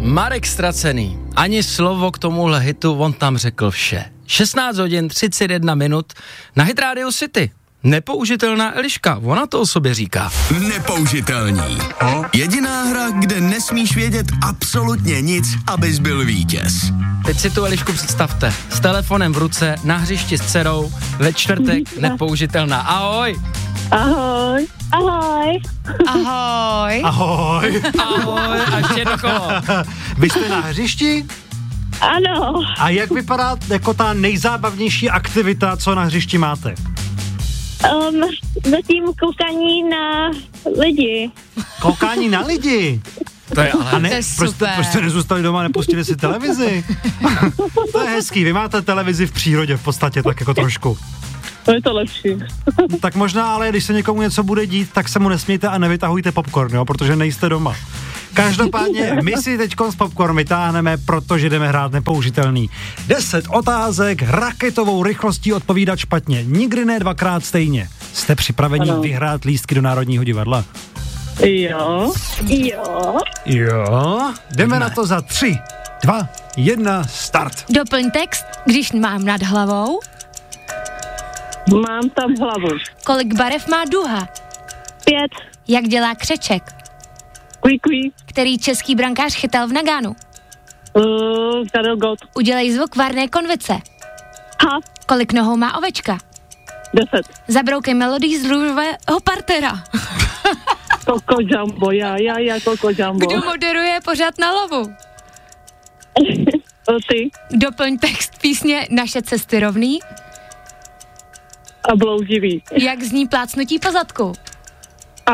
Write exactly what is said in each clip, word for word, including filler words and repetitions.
Marek Ztracený. Ani slovo k tomuhle hitu, on tam řekl vše. šestnáct hodin třicet jedna minut na Hit Radio City. Nepoužitelná Eliška, ona to o sobě říká. Nepoužitelný. Jediná hra, kde nesmíš vědět absolutně nic, abys byl vítěz. Teď si tu Elišku představte. S telefonem v ruce, na hřišti s dcerou, ve čtvrtek, nepoužitelná. Ahoj. Ahoj. Ahoj. Ahoj. Ahoj. Ahoj, a ještě dokolo. Vy jste na hřišti? Ano. A jak vypadá jako ta nejzábavnější aktivita, co na hřišti máte? Um, zatím koukání na lidi. Koukání na lidi? To je ale... A ne, To je proč, jste, super. proč jste nezůstali doma a nepustili si televizi? To je hezký, vy máte televizi v přírodě v podstatě tak jako trošku. To je to lepší. Tak možná, ale když se někomu něco bude dít, tak se mu nesmějte a nevytahujte popcorn, jo, protože nejste doma. Každopádně my si teďko s popcorn vytáhneme, protože jdeme hrát nepoužitelný. Deset otázek, raketovou rychlostí odpovídat špatně. Nikdy ne dvakrát stejně. Jste připraveni ano. vyhrát lístky do Národního divadla? Jo. Jo. Jo. Jdeme na to za tři, dva, jedna, start. Doplň text, když mám nad hlavou. Mám tam hlavu. Kolik barev má duha? Pět. Jak dělá křeček? Kví, kví. Který český brankář chytal v Nagánu? Uh, Karel Gott. Udělej zvuk varné konvice. Ha. Kolik nohou má ovečka? Deset. Zabroukej melodii z růžového partera. Koko Jumbo. Já, já, já, Koko Jumbo. Kdo moderuje pořád na lovu? Ty. Doplň text písně Naše cesty rovný. A bloudivý. Jak zní plácnutí po zadku? A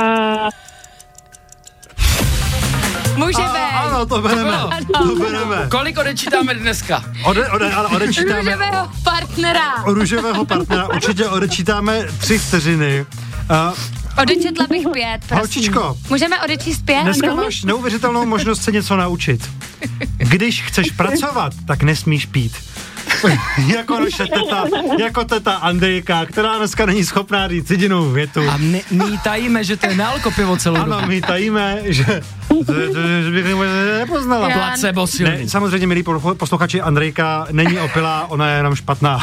Může A, být. ano, to bereme. To bereme. Kolik odečítáme dneska? Ode, ode, ale odečítáme Růžového partnera. o růžového partnera. Určitě odečítáme tři vteřiny. Uh, Odečetla bych pět, prosím. Holčičko. Můžeme odečíst pět? Dneska máš neuvěřitelnou možnost se něco naučit. Když chceš pracovat, tak nesmíš pít. Jako naše teta, jako teta Andrejka, která dneska není schopná říct jedinou větu. A my, my tajíme, že to je nealkopivo celou dobu. Ano, my tajíme, že, že, že, že bych nepoznala. Já- Placebo silný. Ne, samozřejmě, milí posluchači, Andrejka není opilá, ona je jenom špatná.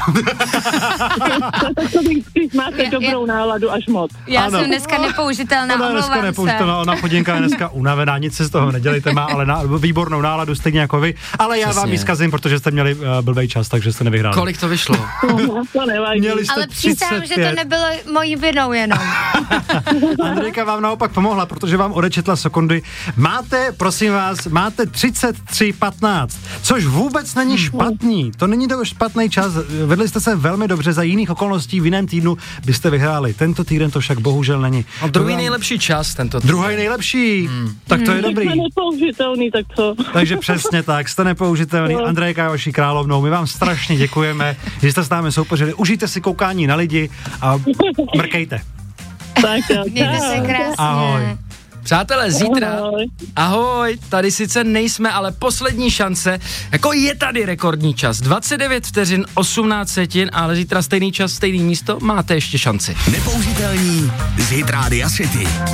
to vždycky máte Já- dobrou náladu až moc. Já Ano. jsem dneska nepoužitelná, Ona je dneska omlouvám nepoužitelná, ona chodinka je dneska unavená, nic se z toho nedělejte, má ale na, výbornou náladu, stejně jako vy, ale já Přesně. vám ji zkazím, protože jste měli uh, blbej čas, takže jste nevyhráli. Kolik to vyšlo? To nevadí. Měli jste Ale přísahám, že to nebylo mojí vinou jenom. Andrejka vám naopak pomohla, protože vám odečetla sekundy. Máte, prosím vás, máte třicet tři patnáct, což vůbec není špatný. To není to špatný čas. Vedli jste se velmi dobře, za jiných okolností v jiném týdnu byste vyhráli. Tento týden to však bohužel není. A druhý nejlepší čas tento týden. Druhý nejlepší. Hmm. Tak to je dobrý. To je nepoužitelný, tak co? Takže přesně tak, jste nepoužitelný. Andrejka je vaší královnou. My vám strašně děkujeme, že jste s námi soupeřili. Užijte si koukání na lidi a mrkejte. Tak jo. Mějte se krásně. Ahoj. Přátelé, zítra, Ahoj. ahoj, tady sice nejsme, ale poslední šance, jako je tady rekordní čas, dvacet devět vteřin, osmnáct setin, ale zítra stejný čas, stejný místo, máte ještě šanci. Nepoužitelný z Hit Radio City.